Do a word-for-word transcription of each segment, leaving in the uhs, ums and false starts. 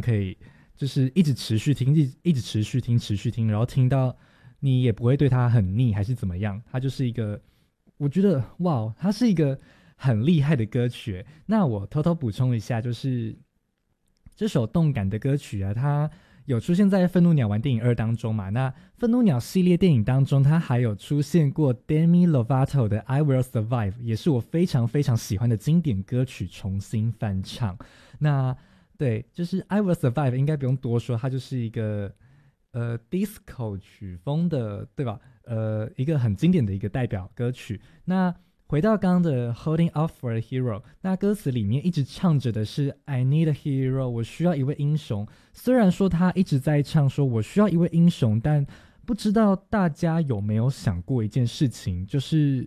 可以就是一直持续听，一一直持续听，持续听，然后听到你也不会对它很腻还是怎么样。它就是一个，我觉得哇，它是一个很厉害的歌曲。那我偷偷补充一下，就是这首动感的歌曲啊，它有出现在《愤怒鸟丸》电影二当中嘛？那《愤怒鸟》系列电影当中，它还有出现过 Demi Lovato 的《I Will Survive》，也是我非常非常喜欢的经典歌曲重新翻唱。那对，就是《I Will Survive》应该不用多说，它就是一个呃 disco 曲风的，对吧？呃，一个很经典的一个代表歌曲。那回到刚刚的 Holding Out for a Hero， 那歌词里面一直唱着的是 I need a hero， 我需要一位英雄。虽然说他一直在唱说我需要一位英雄，但不知道大家有没有想过一件事情，就是、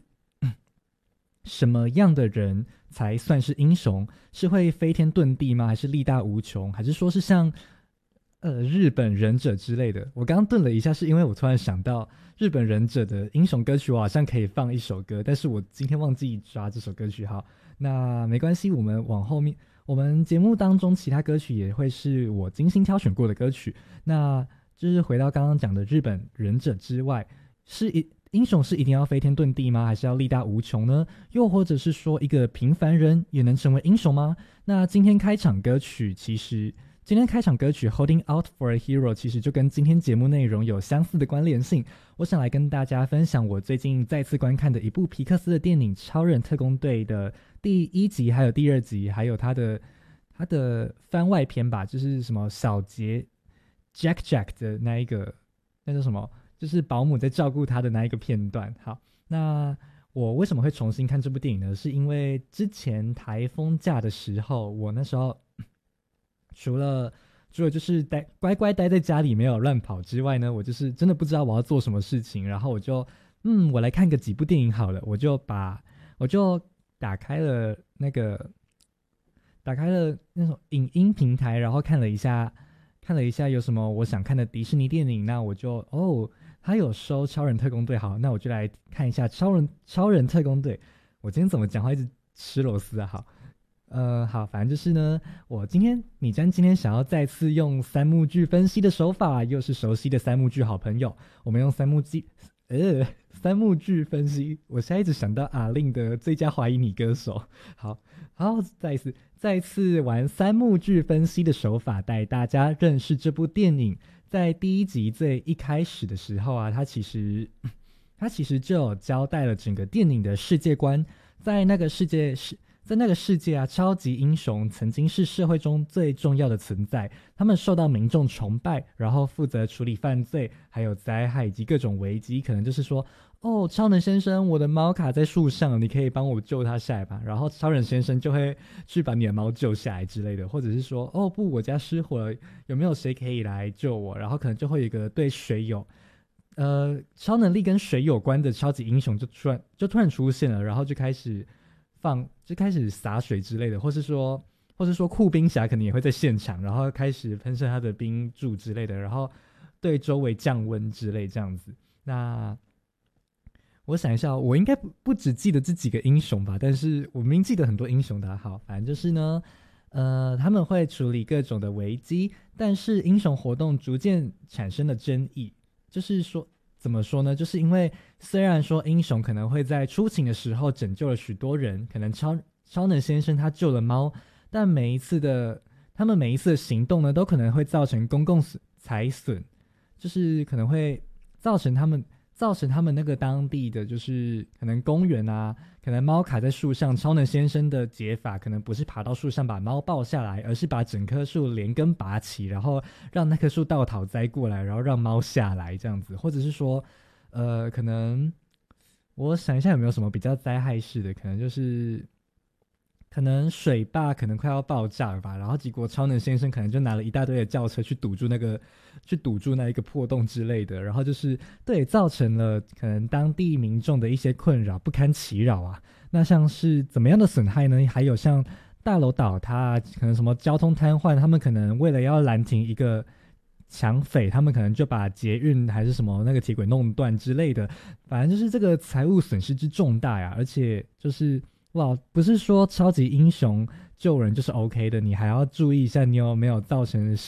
嗯、什么样的人才算是英雄？是会飞天遁地吗？还是力大无穷？还是说是像呃日本忍者之类的？我刚刚顿了一下，是因为我突然想到日本忍者的英雄歌曲，我好像可以放一首歌，但是我今天忘记抓这首歌曲。好，那没关系，我们往后面，我们节目当中其他歌曲也会是我精心挑选过的歌曲。那就是回到刚刚讲的日本忍者之外，是一英雄是一定要飞天遁地吗？还是要力大无穷呢？又或者是说一个平凡人也能成为英雄吗？那今天开场歌曲其实今天开场歌曲 Holding Out for a Hero 其实就跟今天节目内容有相似的关联性。我想来跟大家分享我最近再次观看的一部皮克斯的电影《超人特工队》的第一集还有第二集，还有它的它的番外篇吧，就是什么小杰 Jack Jack 的那一个，那叫什么，就是保姆在照顾他的那一个片段。好，那我为什么会重新看这部电影呢？是因为之前台风假的时候，我那时候除了除了就是待乖乖待在家里没有乱跑之外呢，我就是真的不知道我要做什么事情，然后我就嗯，我来看个几部电影好了，我就把我就打开了那个打开了那种影音平台，然后看了一下看了一下有什么我想看的迪士尼电影，那我就哦，他有收超人特工队，好，那我就来看一下超人超人特工队。我今天怎么讲话一直吃螺丝啊？好。呃，好，反正就是呢，我今天米詹今天想要再次用三幕剧分析的手法，又是熟悉的三幕剧好朋友，我们用三幕剧，呃，三幕剧分析。我现在一直想到阿令的最佳怀疑女歌手。好，好，再一次，再一次玩三幕剧分析的手法，带大家认识这部电影。在第一集最一开始的时候啊，它其实，它其实就有交代了整个电影的世界观，在那个世界是。在那个世界啊，超级英雄曾经是社会中最重要的存在，他们受到民众崇拜，然后负责处理犯罪，还有灾害以及各种危机。可能就是说，哦，超人先生，我的猫卡在树上，你可以帮我救它下来吧？然后超人先生就会去把你的猫救下来之类的，或者是说，哦不，我家失火了，有没有谁可以来救我？然后可能就会有一个对水有呃超能力跟水有关的超级英雄就突然就突然出现了，然后就开始。放就开始洒水之类的，或是说，或是说酷冰侠可能也会在现场，然后开始喷射他的冰柱之类的，然后对周围降温之类这样子。那我想一下，我应该不不只记得这几个英雄吧，但是我明明记得很多英雄的。好，反正就是呢，呃，他们会处理各种的危机，但是英雄活动逐渐产生了争议，就是说。怎么说呢？就是因为虽然说英雄可能会在出勤的时候拯救了许多人，可能超超能先生他救了猫，但每一次的他们每一次的行动呢，都可能会造成公共财损，就是可能会造成他们造成他们那个当地的就是可能公园啊，可能猫卡在树上，超能先生的解法可能不是爬到树上把猫抱下来，而是把整棵树连根拔起，然后让那棵树稻草栽过来，然后让猫下来这样子。或者是说呃，可能我想一下有没有什么比较灾害式的，可能就是可能水坝可能快要爆炸了吧，然后结果超能先生可能就拿了一大堆的轿车去堵住那个去堵住那一个破洞之类的，然后就是对造成了可能当地民众的一些困扰，不堪其扰啊。那像是怎么样的损害呢？还有像大楼倒塌，可能什么交通瘫痪，他们可能为了要拦停一个抢匪，他们可能就把捷运还是什么那个铁轨弄断之类的，反正就是这个财务损失之重大呀。而且就是哇，不是说超级英雄救人就是 OK 的，你还要注意一下你有没有造成